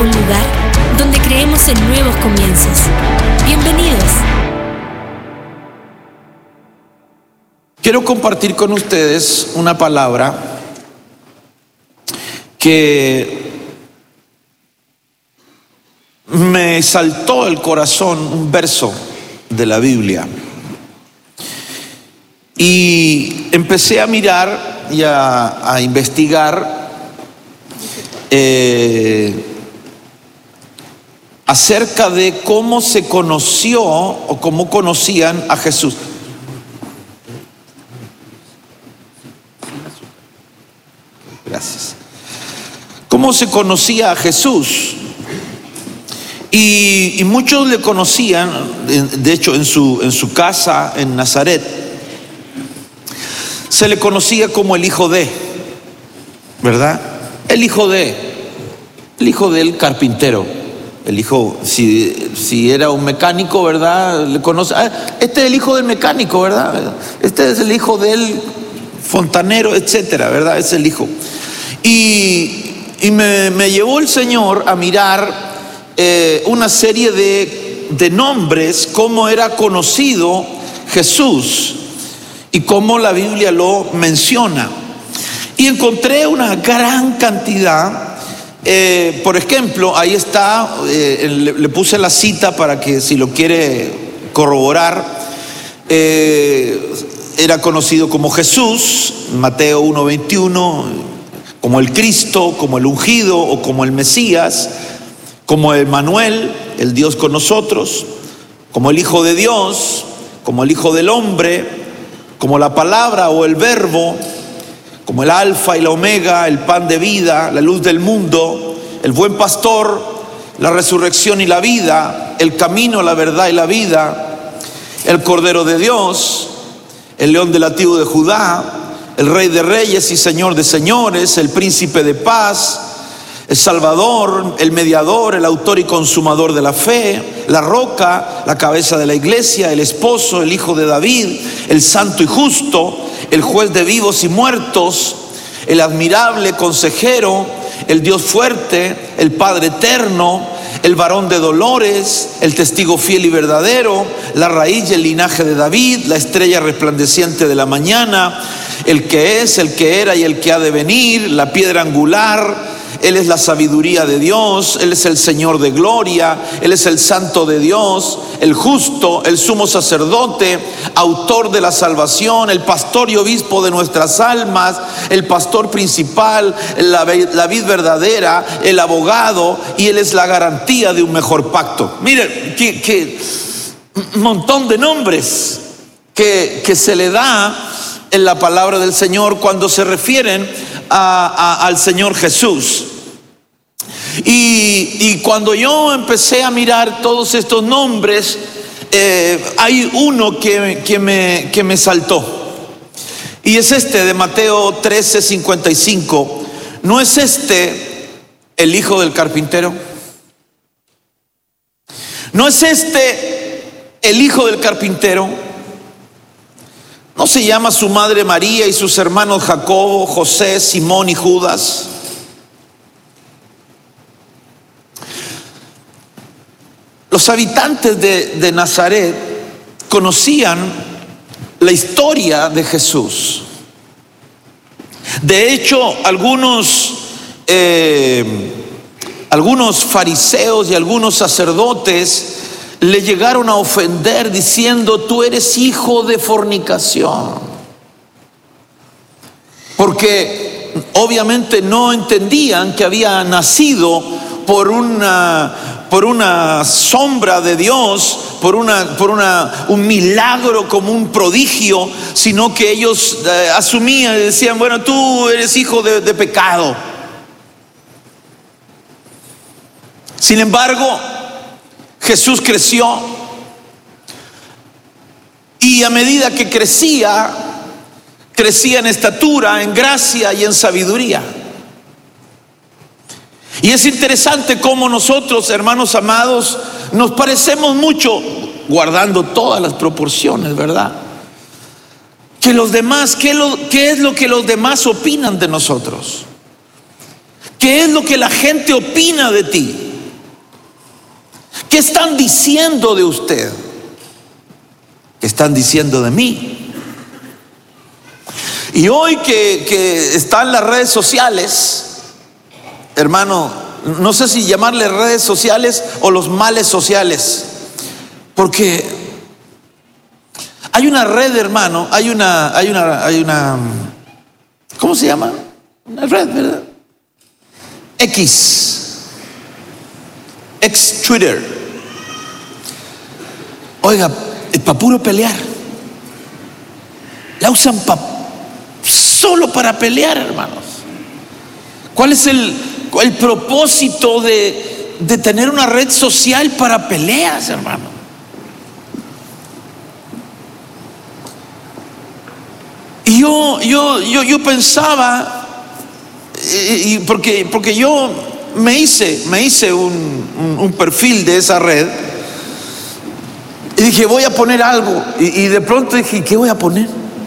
un lugar donde creemos en nuevos comienzos. Bienvenidos. Quiero compartir con ustedes una palabra que me saltó al corazón, un verso de la Biblia. Y empecé a mirar y a investigar acerca de cómo se conoció o cómo conocían a Jesús. Gracias. ¿Cómo se conocía a Jesús? Y muchos le conocían, de hecho en su casa en Nazaret, se le conocía como el hijo de, ¿verdad? El hijo del carpintero. El hijo, si era un mecánico, ¿verdad? Le conoce, este es el hijo del mecánico, ¿verdad? Este es el hijo del fontanero, etcétera, ¿verdad? Es el hijo. Y me llevó el Señor a mirar una serie de nombres, cómo era conocido Jesús y cómo la Biblia lo menciona. Y encontré una gran cantidad. Por ejemplo, ahí está, le puse la cita para que si lo quiere corroborar. Era conocido como Jesús, Mateo 1:21, como el Cristo, como el ungido o como el Mesías, como Emmanuel, el Dios con nosotros, como el Hijo de Dios, como el Hijo del Hombre, como la palabra o el verbo, como el alfa y la omega, el pan de vida, la luz del mundo, el buen pastor, la resurrección y la vida, el camino, la verdad y la vida, el Cordero de Dios, el león de la tribu de Judá, el Rey de reyes y Señor de señores, el príncipe de paz, el Salvador, el mediador, el autor y consumador de la fe, la roca, la cabeza de la iglesia, el esposo, el hijo de David, el santo y justo, el juez de vivos y muertos, el admirable consejero, el Dios fuerte, el Padre eterno, el varón de dolores, el testigo fiel y verdadero, la raíz y el linaje de David, la estrella resplandeciente de la mañana, el que es, el que era y el que ha de venir, la piedra angular. Él es la sabiduría de Dios, Él es el Señor de gloria, Él es el santo de Dios, el justo, el sumo sacerdote, autor de la salvación, el pastor y obispo de nuestras almas, el pastor principal, la vid verdadera, el abogado, y Él es la garantía de un mejor pacto. Miren, que un montón de nombres que se le da en la palabra del Señor cuando se refieren al Señor Jesús. Y cuando yo empecé a mirar todos estos nombres, hay uno que me saltó, y es este de Mateo 13:55. ¿No es este el hijo del carpintero? ¿No es este el hijo del carpintero? ¿No se llama su madre María y sus hermanos Jacobo, José, Simón y Judas? Los habitantes de Nazaret conocían la historia de Jesús. De hecho, algunos fariseos y algunos sacerdotes le llegaron a ofender diciendo: tú eres hijo de fornicación. Porque obviamente no entendían que había nacido por una sombra de Dios, por un milagro, como un prodigio, sino que ellos asumían y decían: bueno, tú eres hijo de pecado. Sin embargo, Jesús creció, y a medida que crecía en estatura, en gracia y en sabiduría. Y es interesante cómo nosotros, hermanos amados, nos parecemos mucho, guardando todas las proporciones, ¿verdad? Que los demás, ¿qué es lo que los demás opinan de nosotros? ¿Qué es lo que la gente opina de ti? ¿Qué están diciendo de usted? ¿Qué están diciendo de mí? Y hoy que están las redes sociales, hermano, no sé si llamarle redes sociales o los males sociales, porque hay una red, hermano, hay una, ¿cómo se llama? Una red, ¿verdad? ex Twitter. Oiga, es para puro pelear. La usan solo para pelear, hermanos. ¿Cuál es el propósito de tener una red social para peleas, hermano? Y yo pensaba, porque yo me hice un perfil de esa red, y dije, voy a poner algo, y de pronto dije, ¿qué voy a poner?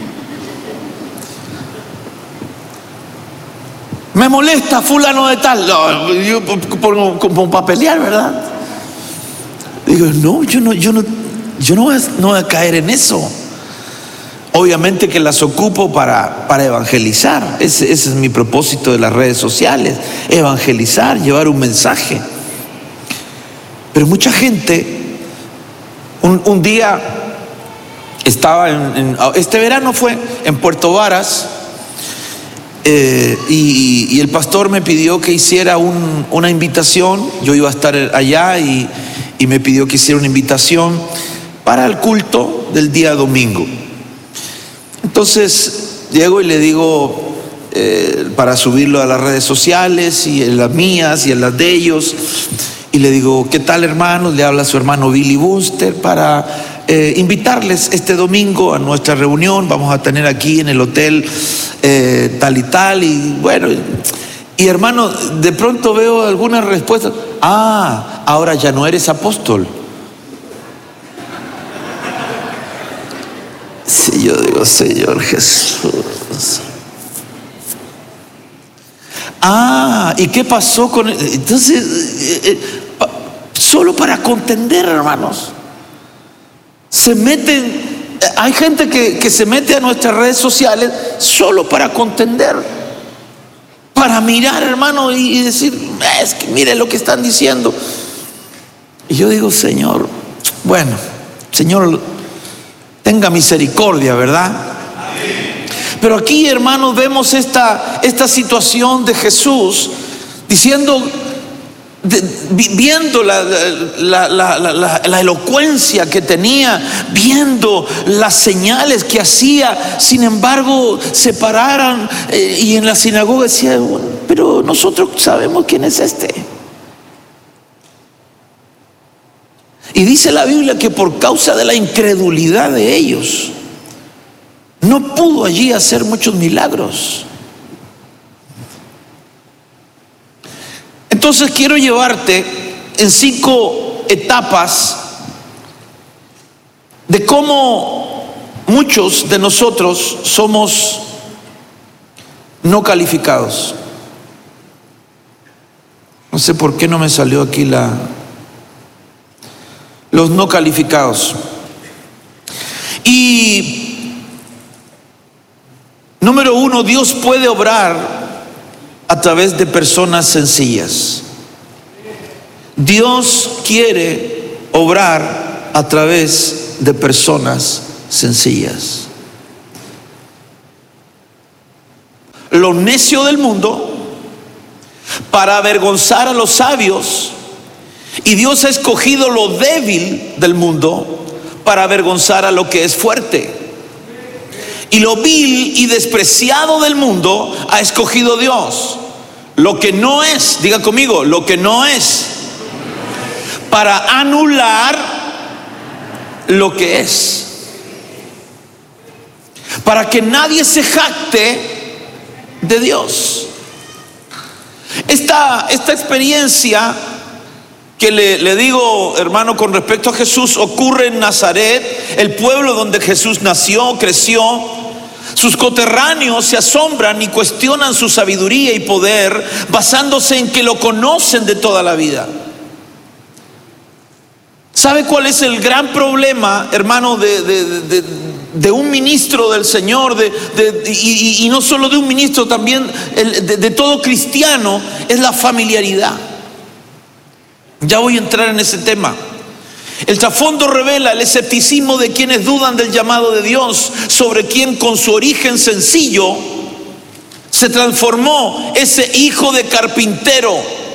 Me molesta fulano de tal. No, yo como para pelear, ¿verdad? Digo, no, yo no voy a caer en eso. Obviamente que las ocupo para evangelizar. Ese es mi propósito de las redes sociales: evangelizar, llevar un mensaje. Pero mucha gente, un día estaba este verano fue en Puerto Varas, y el pastor me pidió que hiciera una invitación. Yo iba a estar allá y me pidió que hiciera una invitación para el culto del día domingo. Entonces llego y le digo, para subirlo a las redes sociales, y en las mías y en las de ellos, y le digo, ¿qué tal, hermanos? Le habla su hermano Billy Buster para invitarles este domingo a nuestra reunión. Vamos a tener aquí en el hotel tal y tal. Y bueno, y hermano, de pronto veo algunas respuestas. Ahora ya no eres apóstol. Sí, yo digo, Señor Jesús. ¿Y qué pasó con él? Entonces, solo para contender, hermanos. Se meten, hay gente que se mete a nuestras redes sociales solo para contender, para mirar, hermano, y decir, es que mire lo que están diciendo. Y yo digo, Señor, bueno, Señor, tenga misericordia, ¿verdad? Pero aquí, hermanos, vemos esta situación de Jesús diciendo, viendo la elocuencia que tenía, viendo las señales que hacía. Sin embargo, se pararan y en la sinagoga decían, bueno, pero nosotros sabemos quién es este. Y dice la Biblia que por causa de la incredulidad de ellos, no pudo allí hacer muchos milagros. Entonces quiero llevarte en 5 etapas de cómo muchos de nosotros somos no calificados. No sé por qué no me salió aquí los no calificados. Y número 1, Dios puede obrar a través de personas sencillas. Dios quiere obrar a través de personas sencillas. Lo necio del mundo para avergonzar a los sabios, y Dios ha escogido lo débil del mundo para avergonzar a lo que es fuerte. Y lo vil y despreciado del mundo ha escogido Dios, lo que no es, diga conmigo, lo que no es, para anular lo que es, para que nadie se jacte de Dios. Esta experiencia que le digo, hermano, con respecto a Jesús, ocurre en Nazaret, el pueblo donde Jesús nació, creció. Sus coterráneos se asombran y cuestionan su sabiduría y poder, basándose en que lo conocen de toda la vida. ¿Sabe cuál es el gran problema, hermano, de un ministro del Señor, y no solo de un ministro, también de todo cristiano? Es la familiaridad. Ya voy a entrar en ese tema. El trasfondo revela el escepticismo de quienes dudan del llamado de Dios, sobre quien con su origen sencillo se transformó ese hijo de carpintero.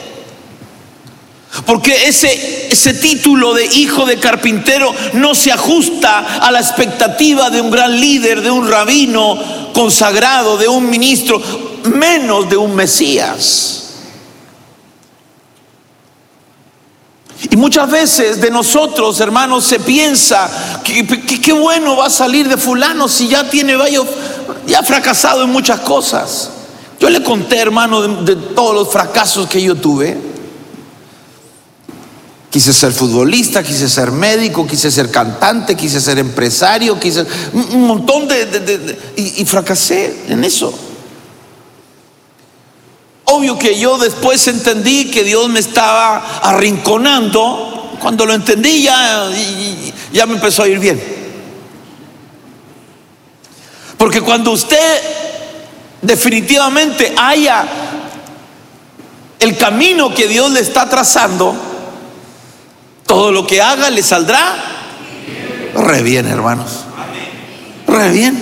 Porque ese título de hijo de carpintero no se ajusta a la expectativa de un gran líder, de un rabino consagrado, de un ministro, menos de un Mesías. Y muchas veces de nosotros, hermanos, se piensa que qué bueno va a salir de fulano si ya ha fracasado en muchas cosas. Yo le conté, hermano, de todos los fracasos que yo tuve. Quise ser futbolista, quise ser médico, quise ser cantante, quise ser empresario, quise un montón y fracasé en eso. Obvio que yo después entendí que Dios me estaba arrinconando. Cuando lo entendí ya me empezó a ir bien. Porque cuando usted definitivamente haya el camino que Dios le está trazando, todo lo que haga le saldrá re bien, hermanos. Re bien.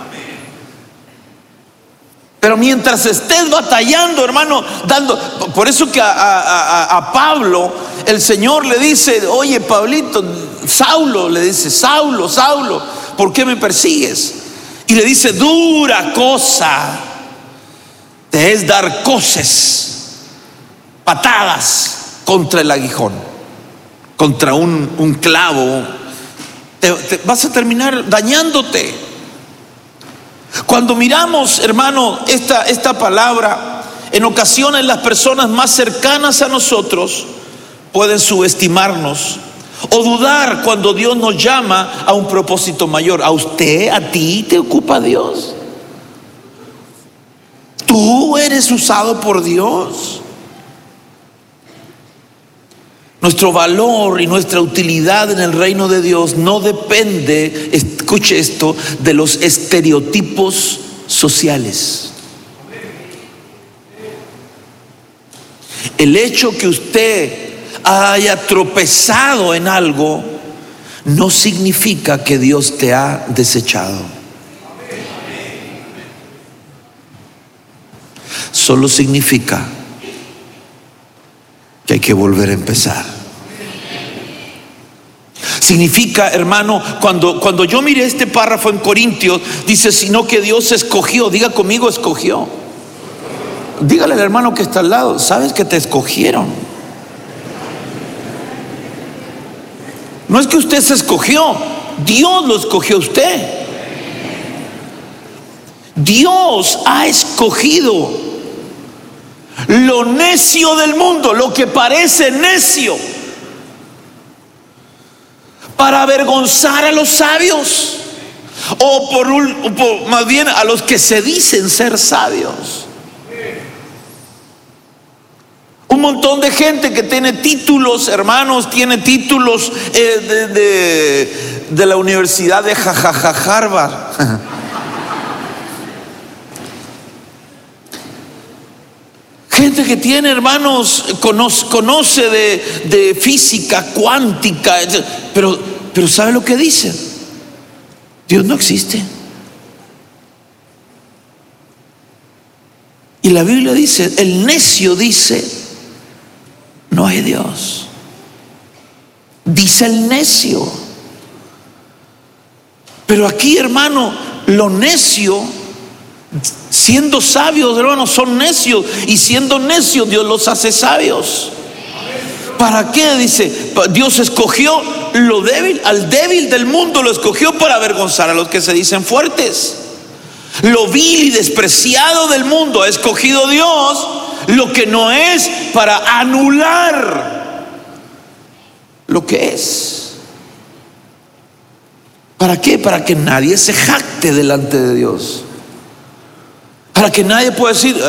Pero mientras estés batallando, hermano, por eso que a Pablo el Señor le dice: oye, Pablito, Saulo, le dice: Saulo, Saulo, ¿por qué me persigues? Y le dice: dura cosa te es dar coces, patadas contra el aguijón, contra un clavo. Te vas a terminar dañándote. Cuando miramos, hermano, esta palabra, en ocasiones las personas más cercanas a nosotros pueden subestimarnos o dudar cuando Dios nos llama a un propósito mayor. A ti te ocupa Dios. Tú eres usado por Dios. Nuestro valor y nuestra utilidad en el reino de Dios no depende, escuche esto, de los estereotipos sociales. El hecho que usted haya tropezado en algo no significa que Dios te ha desechado. Solo significa que hay que volver a empezar. Significa, hermano, cuando yo miré este párrafo en Corintios, dice: sino que Dios escogió. Diga conmigo: escogió. Dígale al hermano que está al lado: sabes que te escogieron. No es que usted se escogió, Dios lo escogió a usted. Dios ha escogido lo necio del mundo, lo que parece necio, para avergonzar a los sabios, o más bien a los que se dicen ser sabios. Un montón de gente que tiene títulos, hermanos, tiene títulos de la Universidad de Harvard. Gente que tiene, hermanos, conoce de física cuántica, pero ¿sabe lo que dicen? Dios no existe. Y la Biblia dice, el necio dice, no hay Dios. Dice el necio. Pero aquí, hermano, lo necio, siendo sabios, hermanos, son necios, y siendo necios Dios los hace sabios. ¿Para qué? Dice, Dios escogió lo débil, al débil del mundo lo escogió para avergonzar a los que se dicen fuertes. Lo vil y despreciado del mundo ha escogido Dios, lo que no es, para anular lo que es. ¿Para qué? Para que nadie se jacte delante de Dios. Para que nadie pueda decir,